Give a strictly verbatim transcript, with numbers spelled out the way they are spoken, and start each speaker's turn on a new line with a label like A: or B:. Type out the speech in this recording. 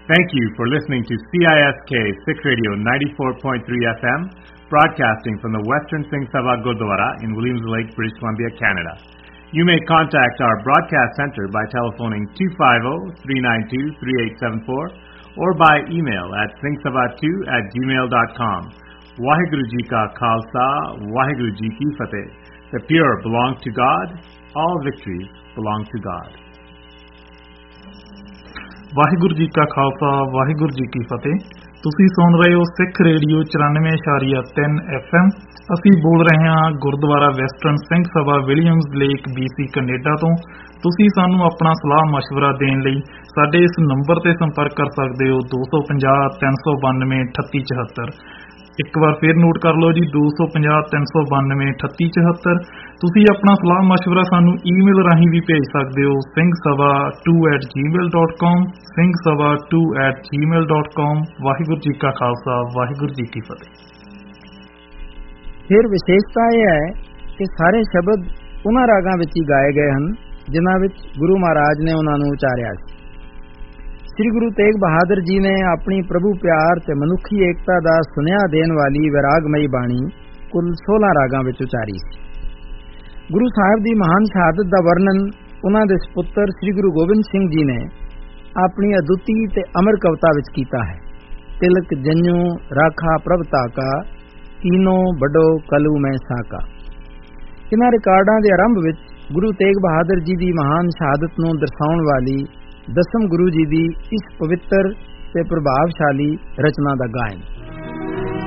A: Thank you for listening to C I S K Sikh Radio ninety-four point three F M, broadcasting from the Western Singh Sabha Gurdwara in Williams Lake, British Columbia, Canada. You may contact our broadcast center by telephoning two five zero, three nine two, three eight seven four or by email at singh sabha two at gmail dot com. Waheguru Ji Ka Khalsa, Waheguru Ji Ki Fateh. The pure belong to God, all victories belong to God.
B: Waheguru ji ਕਾ ਖਾਲਸਾ, ਵਾਹਿਗੁਰੂ ਜੀ ਕੀ ਫਤਿਹ। ਤੁਸੀਂ ਸੁਣ ਰਹੇ ਹੋ ਸਿੱਖ radio ਚੁਰਾਨਵੇਂ ਇਸ਼ਾਰੀਆ ਤਿੰਨ F M. ਅਸੀਂ ਬੋਲ ਰਹੇ ਹਾਂ Gurdwara western Singh Sabha Williams lake B C Canada ਤੋਂ। ਤੁਸੀਂ ਸਾਨੂੰ ਆਪਣਾ ਸਲਾਹ ਮਸ਼ਵਰਾ ਦੇਣ ਲਈ ਸਾਡੇ ਇਸ ਨੰਬਰ ਤੇ ਸੰਪਰਕ ਕਰ ਸਕਦੇ ਹੋ ਦੋ ਸੌ ਪੰਜਾਹ ਤਿੰਨ ਸੌ ਬਾਨਵੇਂ ਅਠੱਤੀ ਚੁਹੱਤਰ। ਇੱਕ ਵਾਰ ਫਿਰ ਨੋਟ ਕਰ ਲਓ ਜੀ, ਦੋ ਸੌ ਪੰਜਾਹ ਤਿੰਨ ਸੌ ਬਾਨਵੇਂ ਅਠੱਤੀ ਚੁਹੱਤਰ। ਤੁਸੀਂ ਆਪਣਾ ਸਲਾਹ ਮਸ਼ਵਰਾ ਸਾਨੂੰ ਈਮੇਲ ਰਾਹੀਂ ਵੀ ਭੇਜ ਸਕਦੇ ਹੋ, Singh Sabha to at Gmail dot com, Singh Sabha to at Gmail dot com. Waheguru ji ਕਾ ਖਾਲਸਾ, ਵਾਹਿਗੁਰੂ ਜੀ ਕੀ ਫਤਿਹ।
C: ਫਿਰ ਵਿਸ਼ੇਸ਼ਤਾ ਇਹ ਹੈ ਕਿ ਸਾਰੇ ਸ਼ਬਦ ਉਹਨਾਂ ਰਾਗਾਂ ਵਿੱਚ ਹੀ ਗਾਏ ਗਏ ਹਨ ਜਿਨ੍ਹਾਂ ਵਿੱਚ ਗੁਰੂ ਮਹਾਰਾਜ ਨੇ ਉਹਨਾਂ ਨੂੰ ਉਚਾਰਿਆ ਸੀ। ਸ੍ਰੀ ਗੁਰੂ ਤੇਗ ਬਹਾਦਰ ਜੀ ਨੇ ਆਪਣੀ ਪ੍ਰਭੂ ਪਿਆਰ ਤੇ ਮਨੁੱਖੀ ਏਕਤਾ ਦਾ ਸੁਨੇਹਾ ਦੇਣ ਵਾਲੀ ਵਿਰਾਗਮਈ ਬਾਣੀ ਕੁੱਲ ਸੋਲਾਂ ਰਾਗਾਂ ਵਿੱਚ ਉਚਾਰੀ ਸੀ। ਗੁਰੂ ਸਾਹਿਬ ਦੀ ਮਹਾਨ ਸ਼ਹਾਦਤ ਦਾ ਵਰਣਨ ਉਹਨਾਂ ਦੇ ਸਪੁੱਤਰ ਸ੍ਰੀ ਗੁਰੂ ਗੋਬਿੰਦ ਸਿੰਘ ਜੀ ਨੇ ਆਪਣੀ ਅਦੁੱਤੀ ਤੇ ਅਮਰ ਕਵਿਤਾ ਵਿੱਚ ਕੀਤਾ ਹੈ। ਤਿਲਕ ਜੰਨੂ ਰਾਖਾ ਪ੍ਰਭ ਤਾਕਾ, ਕੀਨੋ ਵੱਡੋ ਕਲੂ ਮੈਂ ਸਾਕਾ। ਇਹਨਾਂ ਰਿਕਾਰਡਾਂ ਦੇ ਆਰੰਭ ਵਿੱਚ ਗੁਰੂ ਤੇਗ ਬਹਾਦਰ ਜੀ ਦੀ ਮਹਾਨ ਸ਼ਹਾਦਤ ਨੂੰ ਦਰਸਾਉਣ ਵਾਲੀ ਦਸਮ ਗੁਰੂ ਜੀ ਦੀ ਇਸ ਪਵਿੱਤਰ ਤੇ ਪ੍ਰਭਾਵਸ਼ਾਲੀ ਰਚਨਾ ਦਾ ਗਾਇਨ।